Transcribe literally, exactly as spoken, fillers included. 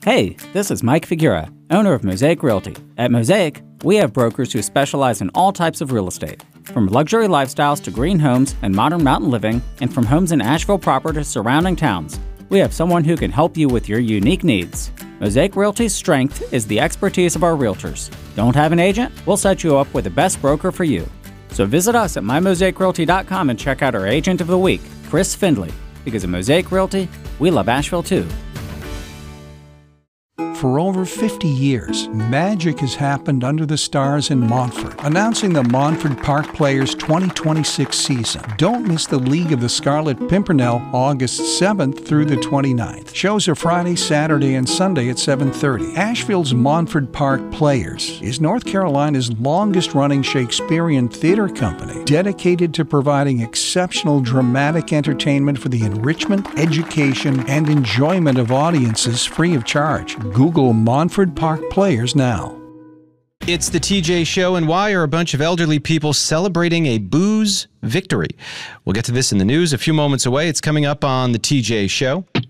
Hey, this is Mike Figura, owner of Mosaic Realty. At Mosaic, we have brokers who specialize in all types of real estate, from luxury lifestyles to green homes and modern mountain living, and from homes in Asheville proper to surrounding towns. We have someone who can help you with your unique needs. Mosaic Realty's strength is the expertise of our realtors. Don't have an agent? We'll set you up with the best broker for you. So visit us at my mosaic realty dot com and check out our agent of the week, Chris Findley. Because at Mosaic Realty, we love Asheville too. For over fifty years, magic has happened under the stars in Montfort, announcing the Montfort Park Players twenty twenty-six season. Don't miss the League of the Scarlet Pimpernel August seventh through the twenty-ninth. Shows are Friday, Saturday, and Sunday at seven thirty. Asheville's Montfort Park Players is North Carolina's longest-running Shakespearean theater company, dedicated to providing exceptional dramatic entertainment for the enrichment, education, and enjoyment of audiences free of charge. Google Montfort Park Players now. It's the T J Show, and why are a bunch of elderly people celebrating a booze victory? We'll get to this in the news a few moments away. It's coming up on the T J Show.